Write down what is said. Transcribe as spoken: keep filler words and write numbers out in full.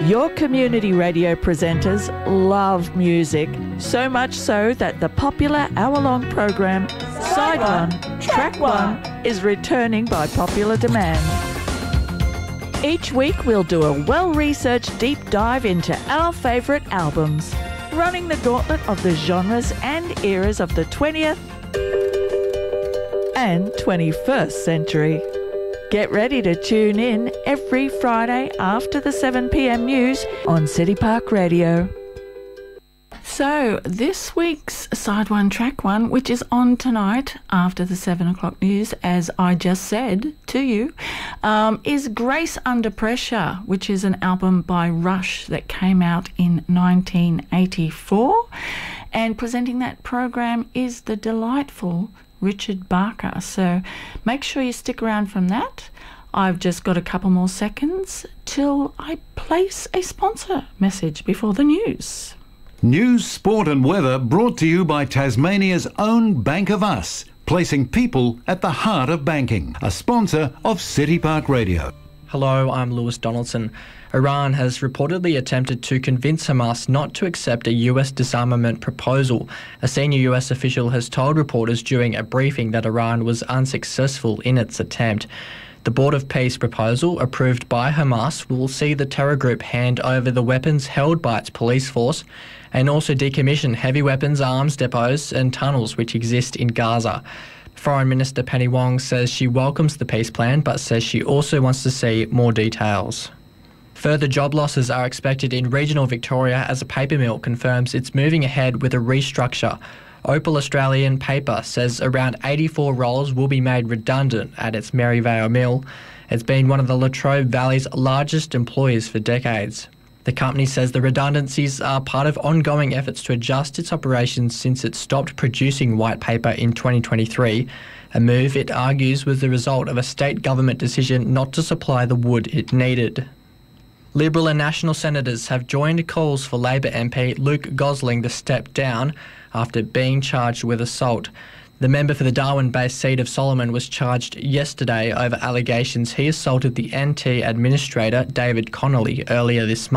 Your community radio presenters love music, so much so that the popular hour-long program Side One, Track One is returning by popular demand. Each week we'll do a well-researched deep dive into our favourite albums, running the gauntlet of the genres and eras of the twentieth and twenty-first century. Get ready to tune in every Friday after the seven p.m. news on City Park Radio. So, this week's Side One, Track One, which is on tonight after the seven o'clock news, as I just said to you, um, is Grace Under Pressure, which is an album by Rush that came out in nineteen eighty-four. And presenting that program is the delightful Richard Barker. So make sure you stick around from that. I've just got a couple more seconds till I place a sponsor message before the news. News, sport and weather brought to you by Tasmania's own Bank of Us, placing people at the heart of banking. A sponsor of City Park Radio. Hello, I'm Lewis Donaldson. Iran has reportedly attempted to convince Hamas not to accept a U S disarmament proposal. A senior U S official has told reporters during a briefing that Iran was unsuccessful in its attempt. The Board of Peace proposal, approved by Hamas, will see the terror group hand over the weapons held by its police force and also decommission heavy weapons arms depots and tunnels which exist in Gaza. Foreign Minister Penny Wong says she welcomes the peace plan but says she also wants to see more details. Further job losses are expected in regional Victoria as a paper mill confirms it's moving ahead with a restructure. Opal Australian Paper says around eighty-four roles will be made redundant at its Maryvale mill. It's been one of the Latrobe Valley's largest employers for decades. The company says the redundancies are part of ongoing efforts to adjust its operations since it stopped producing white paper in twenty twenty-three, a move it argues was the result of a state government decision not to supply the wood it needed. Liberal and National senators have joined calls for Labor M P Luke Gosling to step down after being charged with assault. The member for the Darwin-based seat of Solomon was charged yesterday over allegations he assaulted the N T administrator David Connolly earlier this month.